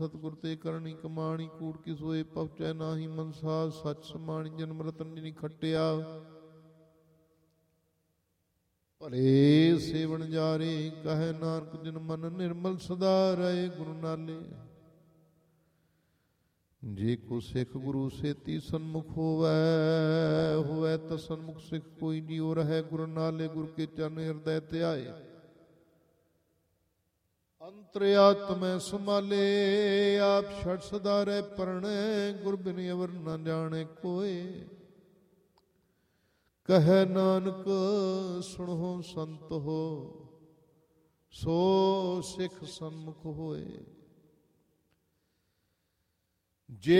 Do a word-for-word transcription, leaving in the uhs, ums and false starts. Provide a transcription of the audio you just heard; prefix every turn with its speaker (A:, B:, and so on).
A: ਸਤਿਗੁਰ ਤੇ ਕਰਨੀ ਕਮਾਣੀ, ਕੂੜ ਕਿਸ ਹੋਏ ਪਹੁੰਚੈ ਨਾਹੀ ਮਨਸਾ, ਸੱਚ ਸਮਾਣੀ ਜਨਮ ਰਤਨ ਜਿਨੀ ਖੱਟਿਆ। ਭਲੇ ਸੇਵਨ ਜਾਰੇ ਕਹੈ ਨਾਨਕ, ਜਿਨ ਮਨ ਨਿਰਮਲ ਸਦਾ ਰਹੇ ਗੁਰੂ ਨਾਲੇ। ਜੇ ਕੋ ਸਿੱਖ ਗੁਰੂ ਸੇਤੀ ਸਨਮੁਖ ਹੋਵੈ, ਹੋਵੈ ਤਾਂ ਸਨਮੁਖ ਸਿੱਖ ਕੋਈ ਜਿਉ ਰਹੈ ਗੁਰੂ ਨਾਲੇ। ਗੁਰ ਕੇ ਚਰਨ ਹਿਰਦੈ ਧਿਆਏ, ਅੰਤਰ ਆਤਮੈ ਸਮਾਲੇ। ਆਪ ਛੜ ਸਦਾ ਰਹਿ ਪਰਣੈ, ਗੁਰ ਬਿਨੁ ਅਵਰ ਨ ਜਾਣੈ ਕੋਇ। ਕਹੈ ਨਾਨਕ ਸੁਣਹੁ ਸੰਤ ਹੋ, ਸੋ ਸਿੱਖ ਸਨਮੁਖ ਹੋਏ। ਜੇ